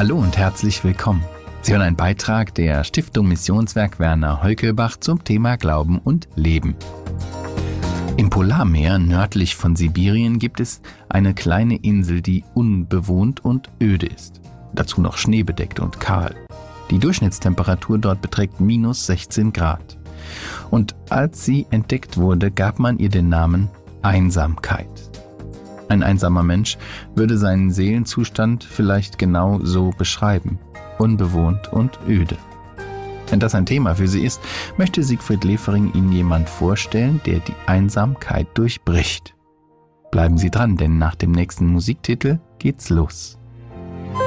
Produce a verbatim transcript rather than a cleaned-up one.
Hallo und herzlich willkommen. Sie hören einen Beitrag der Stiftung Missionswerk Werner Heukelbach zum Thema Glauben und Leben. Im Polarmeer nördlich von Sibirien gibt es eine kleine Insel, die unbewohnt und öde ist. Dazu noch schneebedeckt und kahl. Die Durchschnittstemperatur dort beträgt minus sechzehn Grad. Und als sie entdeckt wurde, gab man ihr den Namen Einsamkeit. Ein einsamer Mensch würde seinen Seelenzustand vielleicht genau so beschreiben: unbewohnt und öde. Wenn das ein Thema für Sie ist, möchte Siegfried Lefering Ihnen jemand vorstellen, der die Einsamkeit durchbricht. Bleiben Sie dran, denn nach dem nächsten Musiktitel geht's los.